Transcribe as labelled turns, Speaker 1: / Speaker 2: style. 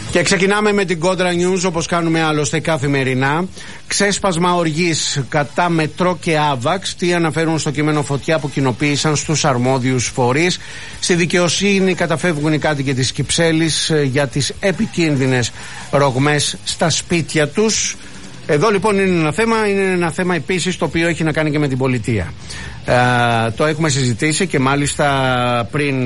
Speaker 1: Και ξεκινάμε με την Κόντρα News, όπως κάνουμε άλλωστε καθημερινά. Ξέσπασμα οργής κατά Μετρό και Άβαξ. Τι αναφέρουν στο κείμενο Φωτιά που κοινοποίησαν στους αρμόδιους φορείς. Στη δικαιοσύνη καταφεύγουν οι κάτοικοι της Κυψέλης για τις επικίνδυνες ρογμές στα σπίτια τους. Εδώ λοιπόν είναι ένα θέμα επίσης το οποίο έχει να κάνει και με την πολιτεία. Το έχουμε συζητήσει και μάλιστα πριν